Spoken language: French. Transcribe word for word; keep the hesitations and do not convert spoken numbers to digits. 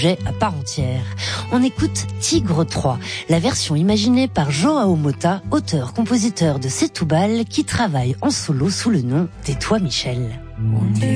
objet à part entière. On écoute Tigre trois, la version imaginée par Joao Mota, auteur-compositeur de Setoubal, qui travaille en solo sous le nom des Toits Michel.